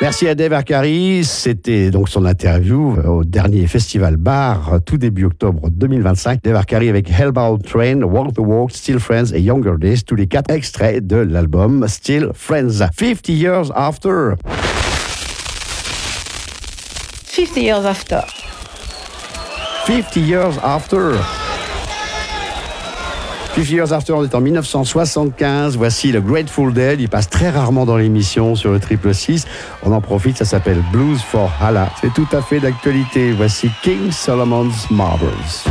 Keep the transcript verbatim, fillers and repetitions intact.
Merci à Dave Arcari. C'était donc son interview au dernier Festival Bar, tout début octobre deux mille vingt-cinq. Dave Arcari avec Hellbound Train, Walk the Walk, Still Friends et Younger Days, tous les quatre extraits de l'album Still Friends. fifty years after. fifty years after. fifty years after. fifty years after, on est en dix-neuf cent soixante-quinze. Voici le Grateful Dead. Il passe très rarement dans l'émission sur le triple six. On en profite, ça s'appelle Blues for Allah. C'est tout à fait d'actualité. Voici King Solomon's Marbles.